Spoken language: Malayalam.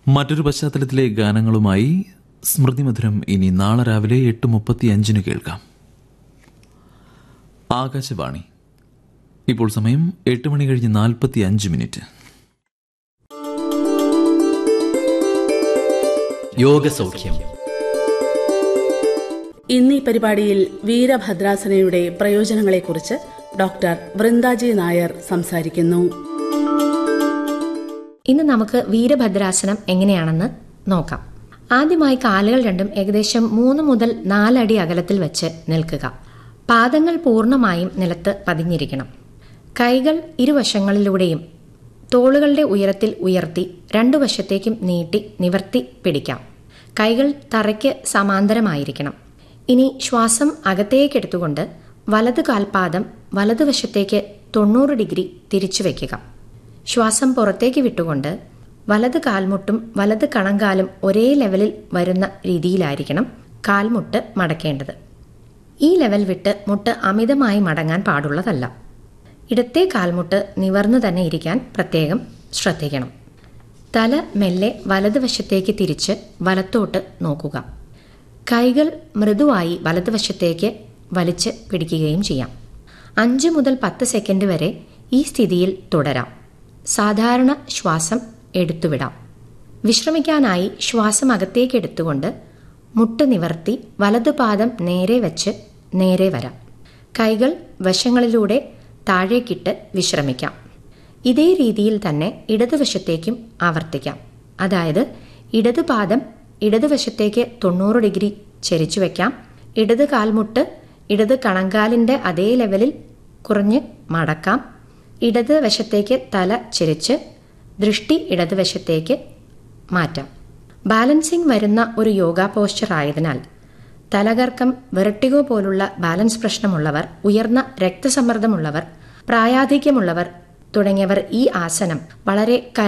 മറ്റൊരു പശ്ചാത്തലത്തിലെ ഗാനങ്ങളുമായി സ്മൃതിമധുരം ഇനി നാളെ രാവിലെ 8:35 കേൾക്കാം. ആകാശവാണി. ഇപ്പോൾ സമയം 8:45. യോഗസൗഖ്യം. ഇന്നീ പരിപാടിയിൽ വീരഭദ്രാസനയുടെ പ്രയോജനങ്ങളെക്കുറിച്ച് ഡോക്ടർ വൃന്ദാജി നായർ സംസാരിക്കുന്നു. ഇന്ന് നമുക്ക് വീരഭദ്രാസനം എങ്ങനെയാണെന്ന് നോക്കാം. ആദ്യമായി കാലുകൾ രണ്ടും ഏകദേശം 3 മുതൽ 4 അടി അകലത്തിൽ വെച്ച് നിൽക്കുക. പാദങ്ങൾ പൂർണ്ണമായും നിലത്ത് പതിഞ്ഞിരിക്കണം. കൈകൾ ഇരുവശങ്ങളിലൂടെയും തോളുകളുടെ ഉയരത്തിൽ ഉയർത്തി 2 വശത്തേക്കും നീട്ടി നിവർത്തി പിടിക്കാം. കൈകൾ തറയ്ക്ക് സമാന്തരമായിരിക്കണം. ഇനി ശ്വാസം അകത്തേക്കെടുത്തുകൊണ്ട് വലത് കാൽപാദം വലതുവശത്തേക്ക് 90 ഡിഗ്രി തിരിച്ചു വയ്ക്കുക. ശ്വാസം പുറത്തേക്ക് വിട്ടുകൊണ്ട് വലത് കാൽമുട്ടും വലത് കണങ്കാലും ഒരേ ലെവലിൽ വരുന്ന രീതിയിലായിരിക്കണം കാൽമുട്ട് മടക്കേണ്ടത്. ഈ ലെവൽ വിട്ട് മുട്ട് അമിതമായി മടങ്ങാൻ പാടുള്ളതല്ല. ഇടത്തെ കാൽമുട്ട് നിവർന്നു തന്നെ ഇരിക്കാൻ പ്രത്യേകം ശ്രദ്ധിക്കണം. തല മെല്ലെ വലതുവശത്തേക്ക് തിരിച്ച് വലത്തോട്ട് നോക്കുക. കൈകൾ മൃദുവായി വലതുവശത്തേക്ക് വലിച്ച് പിടിക്കുകയും ചെയ്യാം. 5 മുതൽ 10 സെക്കൻഡ് വരെ ഈ സ്ഥിതിയിൽ തുടരാം. സാധാരണ ശ്വാസം എടുത്തുവിടാം. വിശ്രമിക്കാനായി ശ്വാസം അകത്തേക്ക് എടുത്തുകൊണ്ട് മുട്ട് നിവർത്തി വലതുപാദം നേരെ വെച്ച് നേരെ വരാം. കൈകൾ വശങ്ങളിലൂടെ താഴേക്കിട്ട് വിശ്രമിക്കാം. ഇതേ രീതിയിൽ തന്നെ ഇടതുവശത്തേക്കും ആവർത്തിക്കാം. അതായത് ഇടതുപാദം ഇടതുവശത്തേക്ക് 90 ഡിഗ്രി ചെരിച്ചു വയ്ക്കാം. ഇടത് കാൽമുട്ട് ഇടത് കണങ്കാലിൻ്റെ അതേ ലെവലിൽ കുറഞ്ഞ് മടക്കാം. ഇടത് വശത്തേക്ക് തല ചെരിച്ച് ദൃഷ്ടി ഇടതുവശത്തേക്ക് മാറ്റാം. ബാലൻസിംഗ് വരുന്ന ഒരു യോഗ പോസ്ചർ ആയതിനാൽ തലകർക്കം, വെർട്ടിഗോ പോലുള്ള ബാലൻസ് പ്രശ്നമുള്ളവർ, ഉയർന്ന രക്തസമ്മർദ്ദമുള്ളവർ, പ്രായാധിക്യമുള്ളവർ തുടങ്ങിയവർ ഈ ആസനം വളരെ